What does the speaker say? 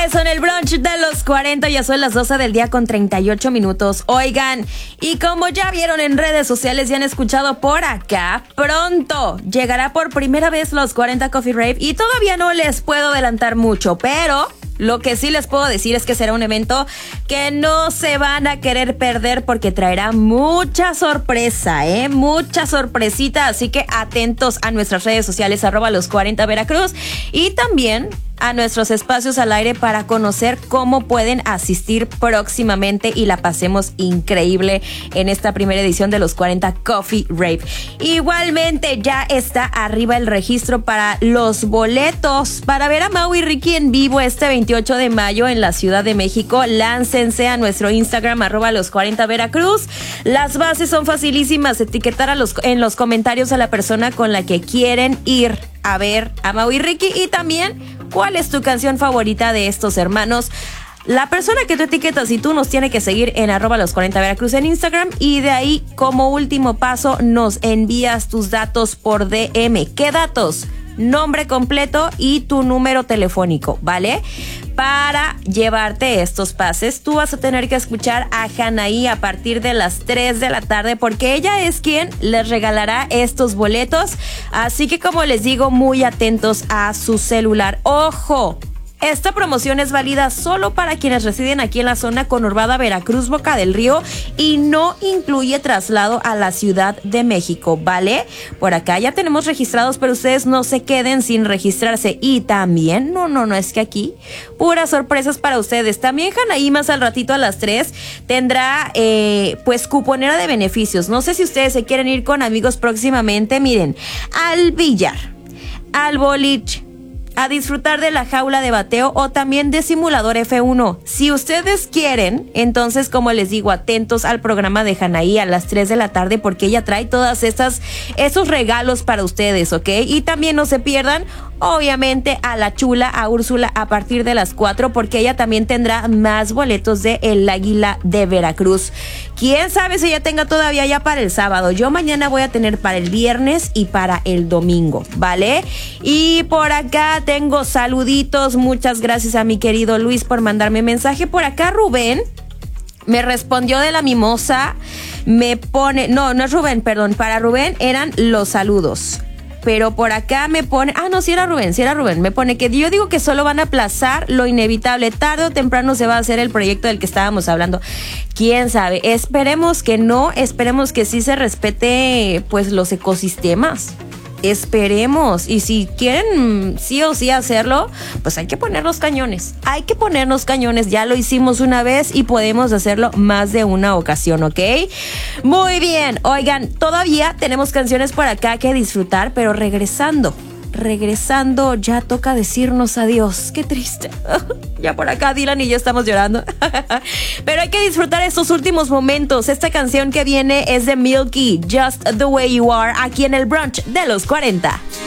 regreso en el brunch de los 40, ya son las 12 del día con 38 minutos. Oigan, y como ya vieron en redes sociales y han escuchado por acá, pronto llegará por primera vez los 40 Coffee Rave y todavía no les puedo adelantar mucho, pero lo que sí les puedo decir es que será un evento que no se van a querer perder porque traerá mucha sorpresa, mucha sorpresita, así que atentos a nuestras redes sociales @los40 Veracruz y también a nuestros espacios al aire para conocer cómo pueden asistir próximamente y la pasemos increíble en esta primera edición de los 40 Coffee Rave. Igualmente ya está arriba el registro para los boletos para ver a Mau y Ricky en vivo este 28 de mayo en la Ciudad de México. Láncense a nuestro Instagram @los40 Veracruz. Las bases son facilísimas, etiquetar en los comentarios a la persona con la que quieren ir a ver a Mau y Ricky y también ¿cuál es tu canción favorita de estos hermanos? La persona que tú etiquetas y tú nos tiene que seguir en @los40 Veracruz en Instagram y de ahí como último paso nos envías tus datos por DM. ¿Qué datos? Nombre completo y tu número telefónico, ¿vale? Para llevarte estos pases, tú vas a tener que escuchar a Hanaí a partir de las 3 de la tarde porque ella es quien les regalará estos boletos. Así que como les digo, muy atentos a su celular. ¡Ojo! Esta promoción es válida solo para quienes residen aquí en la zona conurbada Veracruz, Boca del Río y no incluye traslado a la Ciudad de México, ¿vale? Por acá ya tenemos registrados, pero ustedes no se queden sin registrarse. Y también, no, es que aquí puras sorpresas para ustedes. También Hanaí más al ratito a las 3 tendrá pues cuponera de beneficios. No sé si ustedes se quieren ir con amigos próximamente, miren, al billar, al boliche, a disfrutar de la jaula de bateo o también de simulador F1. Si ustedes quieren, entonces como les digo, atentos al programa de Hanaí a las 3 de la tarde porque ella trae todas esos regalos para ustedes, ¿ok? Y también no se pierdan, obviamente, a la chula, a Úrsula a partir de las 4 porque ella también tendrá más boletos de El Águila de Veracruz. ¿Quién sabe si ella tenga todavía ya para el sábado? Yo mañana voy a tener para el viernes y para el domingo, ¿vale? Y por acá tengo saluditos, muchas gracias a mi querido Luis por mandarme mensaje. Por acá Rubén me respondió de la mimosa, me pone, no es Rubén, perdón, para Rubén eran los saludos. Pero por acá me pone, sí era Rubén, me pone que yo digo que solo van a aplazar lo inevitable, tarde o temprano se va a hacer el proyecto del que estábamos hablando. ¿Quién sabe? Esperemos que no, esperemos que sí se respete pues los ecosistemas. Esperemos, y si quieren sí o sí hacerlo, pues hay que poner los cañones, ya lo hicimos una vez y podemos hacerlo más de una ocasión, ¿ok? Muy bien, oigan, todavía tenemos canciones por acá que disfrutar, pero regresando ya toca decirnos adiós. Qué triste. Ya por acá Dylan y yo estamos llorando. Pero hay que disfrutar estos últimos momentos. Esta canción que viene es de Milky, Just the Way You Are, aquí en el brunch de los 40.